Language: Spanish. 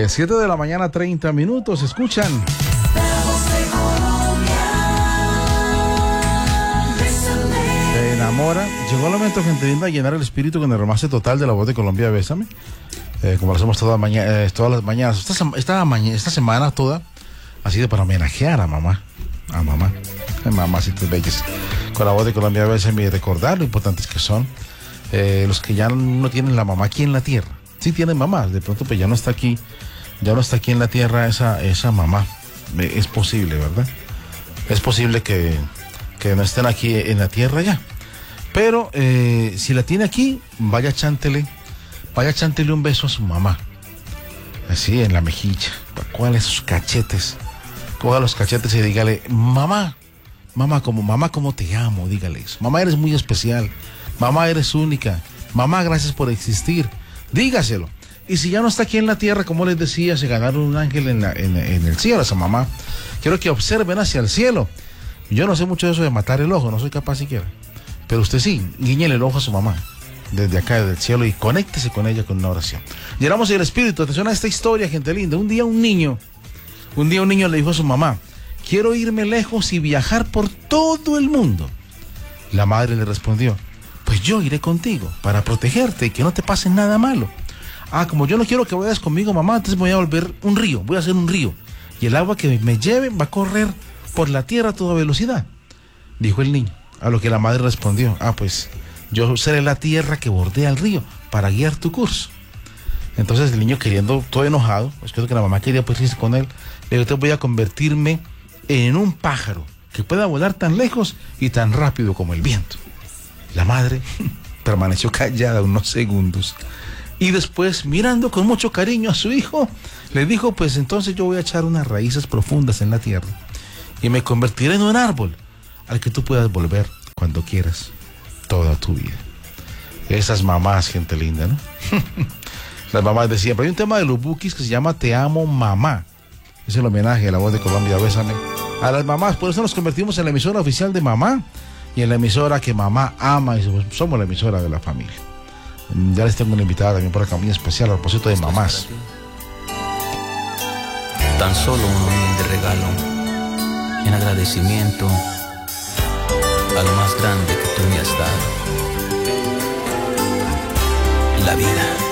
7 de la mañana, 30 minutos. Escuchan. Te enamora. Llegó el momento, gente linda, de llenar el espíritu con el romance total de La Voz de Colombia, Bésame. Como lo hacemos todas las mañanas. Esta semana toda ha sido para homenajear a mamá. A mamá. Mamacitas bellas. Con La Voz de Colombia, Bésame, y recordar lo importantes que son los que ya no tienen la mamá aquí en la tierra. Sí tienen mamás, de pronto pues ya no está aquí en la tierra esa mamá. Es posible, ¿verdad? Es posible que no estén aquí en la tierra ya. Pero si la tiene aquí, vaya chántele un beso a su mamá. Así en la mejilla. ¿Cuáles sus cachetes? Coja los cachetes y dígale, mamá, como te amo, dígale eso. Mamá, eres muy especial. Mamá, eres única. Mamá, gracias por existir. Dígaselo. Y si ya no está aquí en la tierra, como les decía, se ganaron un ángel en el cielo, esa mamá. Quiero que observen hacia el cielo. Yo no sé mucho de eso de matar el ojo, no soy capaz siquiera. Pero usted sí, guíñele el ojo a su mamá, desde acá, desde el cielo, y conéctese con ella con una oración. Llenamos el espíritu. Atención a esta historia, gente linda. Un día un niño le dijo a su mamá, quiero irme lejos y viajar por todo el mundo. La madre le respondió, pues yo iré contigo para protegerte y que no te pase nada malo. Como yo no quiero que vayas conmigo, mamá, entonces voy a volver un río, voy a hacer un río. Y el agua que me lleve va a correr por la tierra a toda velocidad, dijo el niño. A lo que la madre respondió, pues yo seré la tierra que bordea el río para guiar tu curso. Entonces el niño, queriendo, todo enojado, pues creo que la mamá quería pues irse con él, le dijo, te voy a convertirme en un pájaro que pueda volar tan lejos y tan rápido como el viento. La madre permaneció callada unos segundos y después, mirando con mucho cariño a su hijo, le dijo, pues entonces yo voy a echar unas raíces profundas en la tierra y me convertiré en un árbol al que tú puedas volver cuando quieras toda tu vida. Esas mamás, gente linda, ¿no? Las mamás de siempre. Hay un tema de los Bukis que se llama Te amo, mamá. Es el homenaje a La Voz de Colombia, Bésame, a las mamás. Por eso nos convertimos en la emisora oficial de mamá y en la emisora que mamá ama, y somos la emisora de la familia. Ya les tengo una invitada también por acá muy especial a propósito de mamás. Tan solo un humilde regalo en agradecimiento a lo más grande que tú me has dado, la vida.